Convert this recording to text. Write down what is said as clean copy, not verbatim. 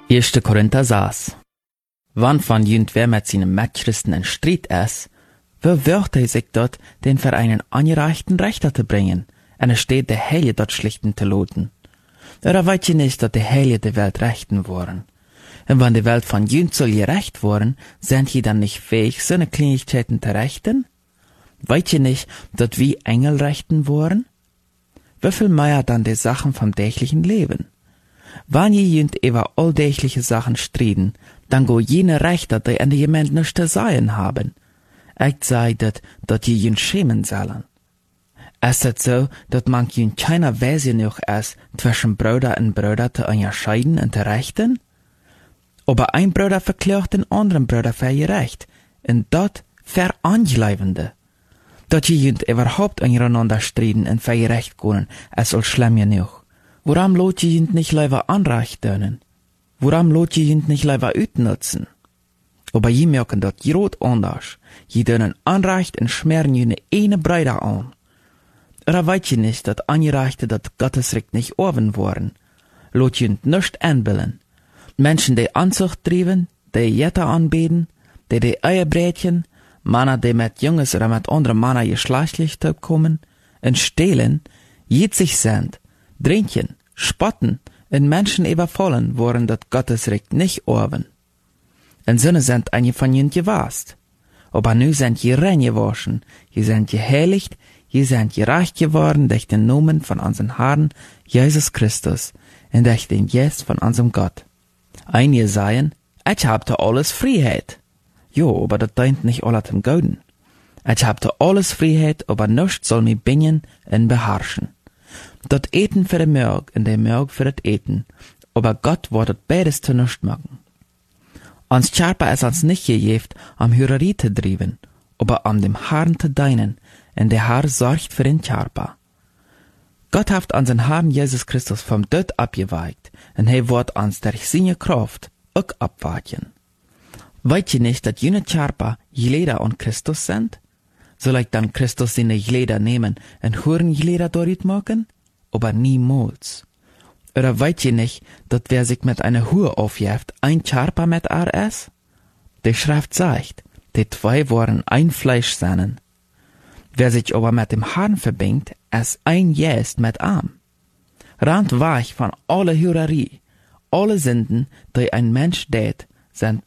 1. Korinther 6. Wann van jünt wer met zijn Mitchristen in strijd is, verwirkt hij zich dat den voor einen angereichten Rechter te brengen, en steht de Heilige dat schlichten te loten. Oder weet je niet dat de Heilige de Welt rechten worden? En wann de Welt van jünt soll gerecht worden, sind je dan nicht fähig, seine Kleinigkeiten te rechten? Weet je nicht, dat wie Engel rechten worden? Wieviel mehr dann die Sachen vom täglichen Leben? Wann je jünt über alldächliche Sachen striden, dann go jene Rechter, die in der Gemeinde nichts zu sagen haben. Ich sei dat je jünt schämen sollen. Ist es so, dat man jünt keiner Weise noch ist, zwischen Brüder und Brüder zu unterscheiden und zu rechten? Aber ein Bruder verklagt den anderen Bruder für gerecht, und dat verangeleivende. Dat je jünt überhaupt untereinander striden und für gerecht können, ist all schlimm genug. Warum lot je jünt nicht lieber Anrecht dönen? Warum lot je jünt nicht lieber utnutzen? Aber je merken dat groot anders. Je dönen Anrecht und schmeren jene eine Bruder an. Oder weet je nicht, dat Angereichte dat Gottesrecht nicht oven worden? Lot jünt nicht anbillen. Menschen, die Anzucht trieben, die Jetter anbeten, die Eierbrätchen, Männer, die mit Junges oder mit anderen Männern geschlechtlich kommen, und stehlen, jitzig sind, drinken, spotten, und Menschen überfallen, worden dat Gottesrecht nicht oven. Und Sinne sind einige von jünt gewast. Aber nu sind je rein gewaschen, je sind geheiligt, je sind gerecht geworden durch den Namen von unserem Herrn Jesus Christus und durch den Geist von unserem Gott. Einige sagen, ich hab da alles Freiheit. Jo, aber das dient nicht alle zum Guten. Ich hab da alles Freiheit, aber nichts soll mich bingen und beherrschen. Dat Eten für den Mörg und der Mörg für das Eten, aber Gott wird beides zu nichts machen. Uns Charpa ist uns nicht gegeben, am Hürerie zu drieben, aber am dem Herrn zu dienen, und der Herr sorgt für den Charpa. Gott hat unseren Herrn Jesus Christus vom Tod abgeweigt, und er wird uns durch seine Kraft auch abweichen. Weet je nicht, dass jene Charpa Geleder an Christus sind? Soll ich dann Christus seine Geleder nehmen und hören Geleder dort machen? Aber niemals. Oder weet je nicht, dass wer sich mit einer Hure aufjäft, ein Charpa mit ist? Die Schrift sagt, die zwei wollen ein Fleisch sein. Wer sich aber mit dem Herrn verbindet, ist ein Geist mit ihm. Rand weich von aller Hürerie, alle Sünden, die ein Mensch tät, sind